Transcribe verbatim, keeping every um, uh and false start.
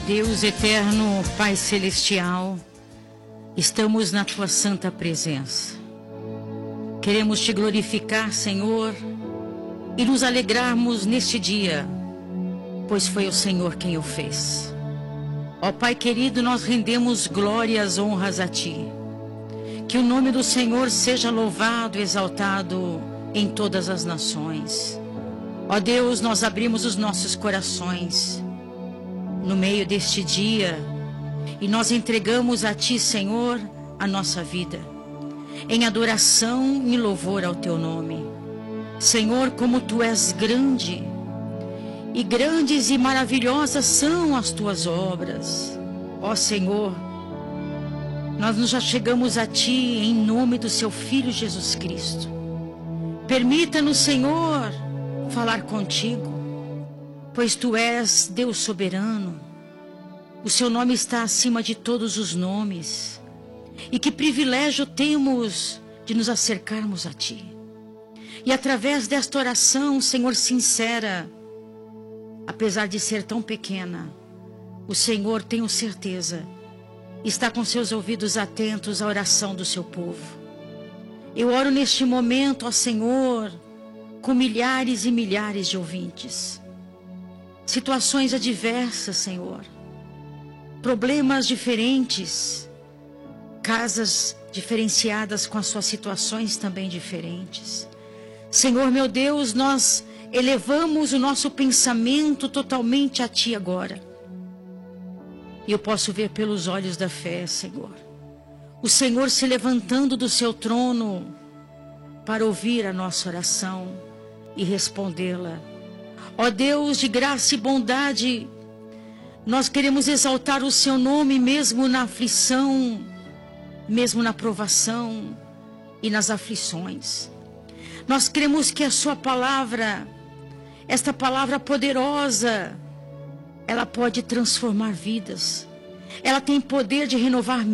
Deus eterno, Pai celestial, estamos na tua santa presença. Queremos te glorificar, Senhor, e nos alegrarmos neste dia, pois foi o Senhor quem o fez. Ó Pai querido, nós rendemos glórias, honras a ti. Que o nome do Senhor seja louvado, exaltado em todas as nações. Ó Deus, nós abrimos os nossos corações no meio deste dia e nós entregamos a ti, Senhor, a nossa vida em adoração e louvor ao teu nome. Senhor, como tu és grande, e grandes e maravilhosas são as tuas obras. Ó Senhor, nós nos achegamos a ti em nome do seu Filho Jesus Cristo. Permita-nos, Senhor, falar contigo, pois tu és Deus soberano. O seu nome está acima de todos os nomes. E que privilégio temos de nos acercarmos a ti. E através desta oração, Senhor, sincera, apesar de ser tão pequena, o Senhor, tenho certeza, está com seus ouvidos atentos à oração do seu povo. Eu oro neste momento, ó Senhor, com milhares e milhares de ouvintes. Situações adversas, Senhor. Problemas diferentes. Casas diferenciadas com as suas situações também diferentes. Senhor, meu Deus, nós elevamos o nosso pensamento totalmente a ti agora. E eu posso ver pelos olhos da fé, Senhor, o Senhor se levantando do seu trono para ouvir a nossa oração e respondê-la. Ó Deus de graça e bondade, nós queremos exaltar o seu nome mesmo na aflição, mesmo na provação e nas aflições. Nós queremos que a sua palavra, esta palavra poderosa, ela pode transformar vidas. Ela tem poder de renovar